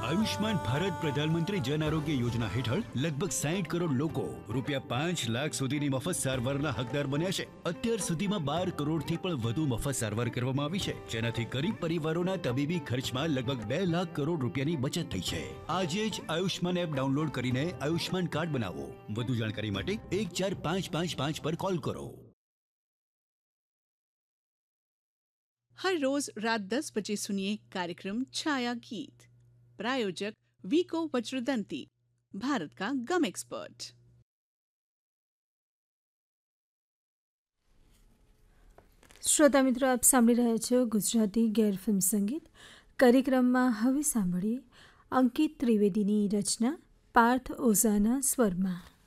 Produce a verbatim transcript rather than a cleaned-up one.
આયુષ્માન ભારત પ્રધાનમંત્રી જન આરોગ્ય યોજના હેઠળ લગભગ સાઠ કરોડ લોકો રૂપિયા પાંચ લાખ સુધીની મફત સારવારના હકદાર બન્યા છે. અત્યાર સુધીમાં બાર કરોડથી પણ વધુ મફત સારવાર કરવામાં આવી છે, જેનાથી ગરીબ પરિવારોના તબીબી ખર્ચમાં લગભગ બે લાખ કરોડ રૂપિયાની બચત થઈ છે. આજે જ આયુષ્માન એપ ડાઉનલોડ કરીને આયુષ્માન કાર્ડ બનાવો. વધુ જાણકારી માટે એક ચાર પાંચ પાંચ પાંચ પર કોલ કરો. हर रोज रात दस बजे सुनिए कार्यक्रम छाया गीत. प्रायोजक वीको वज्रदंती, भारत का गम एक्सपर्ट. શ્રોતા મિત્રો, આપ સાંભળી રહ્યા છો ગુજરાતી ગેર ફિલ્મ સંગીત કાર્યક્રમમાં. હવે સાંભળીએ અંકિત ત્રિવેદીની રચના પાર્થ ઓઝાના સ્વરમાં.